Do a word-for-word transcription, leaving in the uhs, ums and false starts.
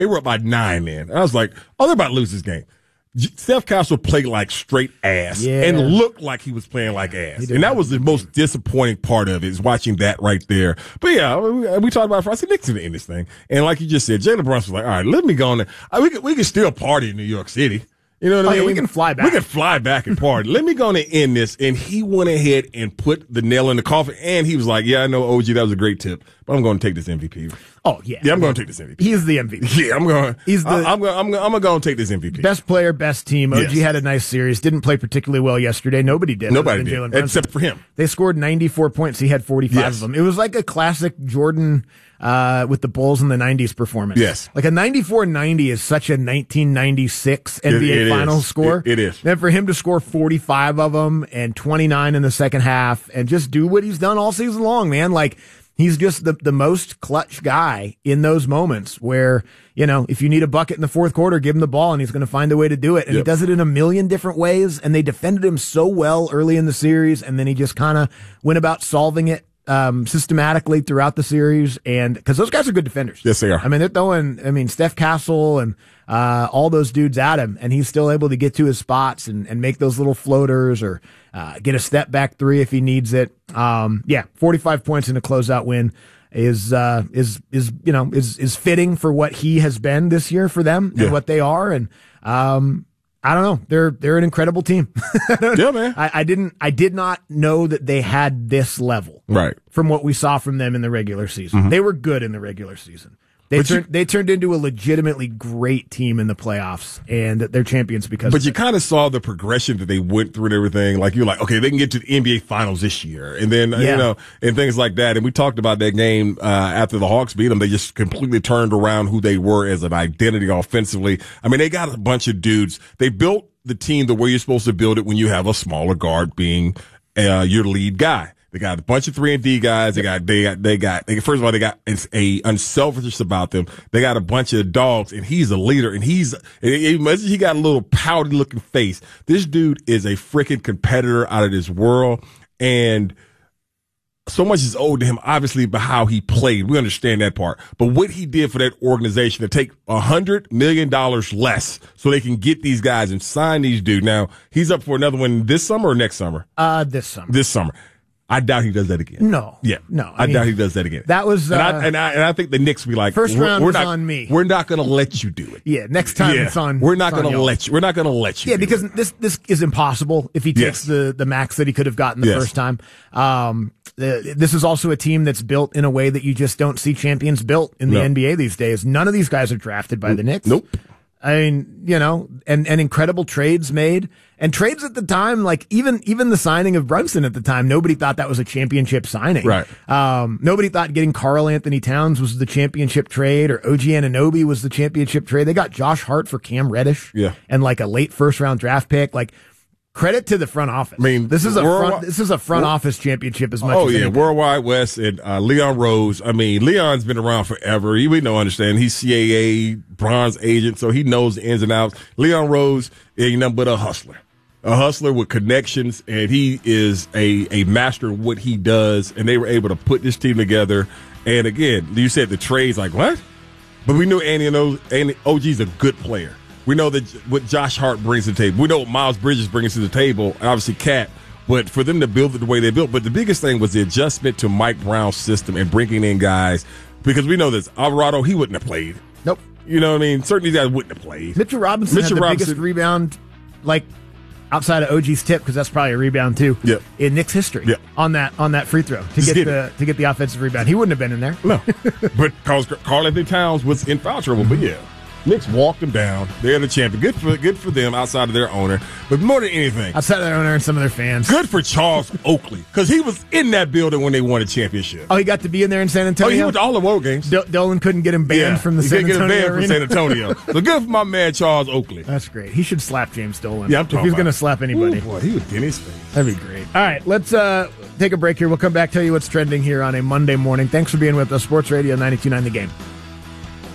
They were up by nine, man. And I was like, oh, they're about to lose this game. Steph Castle played like straight ass yeah. and looked like he was playing like ass. And that was the most disappointing part of it, is watching that right there. But yeah, we, we talked about it. I said, Knicks in the end this thing. And like you just said, Jalen Brunson was like, all right, let me go on there. We can, we can still party in New York City. You know what oh, I mean? Yeah, we can fly back. We can fly back and party. Let me go on and end this. And he went ahead and put the nail in the coffin. And he was like, yeah, I know, O G, that was a great tip, but I'm going to take this M V P. Oh, yeah. Yeah, I'm going to take this M V P. He's the M V P. Yeah, I'm going He's the I'm going I'm going I'm going to go and take this M V P. Best player, best team. O G yes. had a nice series. Didn't play particularly well yesterday. Nobody did. Nobody did, except for him. They scored ninety-four points. He had forty-five yes. of them. It was like a classic Jordan uh, with the Bulls in the nineties performance. Yes. Like a ninety-four ninety is such a nineteen ninety-six N B A it, it Finals is. score. It, it is. Then for him to score forty-five of them and twenty-nine in the second half and just do what he's done all season long, man. Like, he's just the, the most clutch guy in those moments where, you know, if you need a bucket in the fourth quarter, give him the ball and he's going to find a way to do it. And yep. he does it in a million different ways. And they defended him so well early in the series. And then he just kind of went about solving it um, systematically throughout the series. And because those guys are good defenders. Yes, they are. I mean, they're throwing, I mean, Steph Castle and uh, all those dudes at him. And he's still able to get to his spots and, and make those little floaters or uh, get a step back three if he needs it. Um, yeah, forty-five points in a closeout win is uh, is is you know is is fitting for what he has been this year for them yeah. and what they are. And um, I don't know, they're they're an incredible team. yeah, man. I, I didn't I did not know that they had this level right from what we saw from them in the regular season. Mm-hmm. They were good in the regular season. They turned you, they turned into a legitimately great team in the playoffs, and they're champions because. But you kind of saw the progression that they went through and everything. Like you're like, okay, they can get to the N B A Finals this year, and then yeah. you know, and things like that. And we talked about that game uh, after the Hawks beat them. They just completely turned around who they were as an identity offensively. I mean, they got a bunch of dudes. They built the team the way you're supposed to build it when you have a smaller guard being uh, your lead guy. They got a bunch of three and D guys. They got, they got, they got, they, first of all, they got a unselfishness about them. They got a bunch of dogs and he's a leader and he's, he got a little pouty looking face. This dude is a freaking competitor out of this world. And so much is owed to him, obviously, by how he played. We understand that part. But what he did for that organization to take a hundred million dollars less so they can get these guys and sign these dudes. Now, he's up for another one this summer or next summer? Uh, this summer. This summer. I doubt he does that again. No. Yeah. No. I, I mean, doubt he does that again. That was, uh, and, I, and, I, and I think the Knicks will be like, first we're, round we're was not, on me. We're not going to let you do it. Yeah. Next time yeah. it's on. We're not going to y'all. let you. We're not going to let you. Yeah. Because it. this, this is impossible if he takes yes. the, the max that he could have gotten the yes. first time. Um, the, this is also a team that's built in a way that you just don't see champions built in the no. N B A these days. None of these guys are drafted by the Knicks. Nope. I mean, you know, and, and incredible trades made. And trades at the time, like even even the signing of Brunson at the time, nobody thought that was a championship signing. Right. Um, nobody thought getting Karl Anthony Towns was the championship trade or O G Anunoby was the championship trade. They got Josh Hart for Cam Reddish. Yeah. And like a late first round draft pick. Like, credit to the front office. I mean, this is a front, this is a front office championship as much oh, as yeah. anything. Worldwide West and uh, Leon Rose. I mean, Leon's been around forever. He, we know, understand. He's C A A bronze agent, so he knows the ins and outs. Leon Rose ain't nothing but a hustler. A hustler with connections, and he is a, a master of what he does, and they were able to put this team together. And again, you said the trades, like, what? But we knew Andy and O G's a good player. We know that what Josh Hart brings to the table. We know what Miles Bridges brings to the table, and obviously Cat. But for them to build it the way they built, but the biggest thing was the adjustment to Mike Brown's system and bringing in guys, because we know this. Alvarado, he wouldn't have played. Nope. You know what I mean? Certainly these guys wouldn't have played. Mitchell Robinson Mitchell had the Robinson, biggest rebound, like, outside of O G's tip, because that's probably a rebound too. Yep. In Knicks history. Yep. On that on that free throw to Just get the it. to get the offensive rebound. He wouldn't have been in there. No. But Karl Anthony Towns was in foul trouble, but yeah. Knicks walked them down. They're the champion. Good for good for them outside of their owner. But more than anything, outside of their owner and some of their fans. Good for Charles Oakley, because he was in that building when they won a championship. Oh, he got to be in there in San Antonio? Oh, he went to all the road games. D- Dolan couldn't get him banned yeah, from the he San Antonio Antonio get him banned arena. from San Antonio. So good for my man Charles Oakley. That's great. He should slap James Dolan. Yeah, I'm talking If he's about going to slap anybody. Ooh, boy, he would get his face. That'd be great. All right, let's uh, take a break here. We'll come back, tell you what's trending here on a Monday morning. Thanks for being with us. Sports Radio ninety-two point nine The Game.